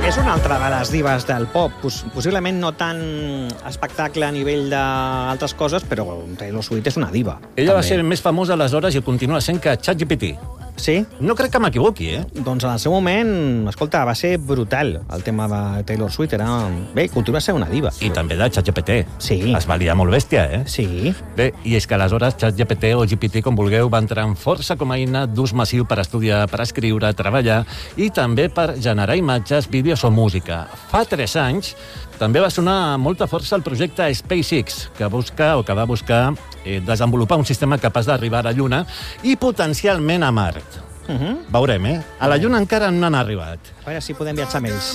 És una altra de les divas del pop. Possiblement no tan espectacle a nivell d'altres coses, però Taylor Swift és una diva. Ella va també. ser més famosa aleshores i continua sent que ChatGPT. Sí? No crec que m'equivoqui, Doncs en el seu moment, escolta, va ser brutal el tema de Taylor Swift. Bé, continua sent una diva. I també de ChatGPT. Sí. Es va liar molt bèstia, Sí. Bé, i és que aleshores ChatGPT o GPT, com vulgueu, va entrar en força com a eina d'ús massiu per estudiar, per escriure, treballar i també per generar imatges, vídeos o música. Fa 3 anys també va sonar amb molta força el projecte SpaceX, que va buscar desenvolupar un sistema capaç d'arribar a la Lluna i potencialment a Mart. Veurem, A la Lluna encara no han arribat. A veure si podem viatjar amb ells.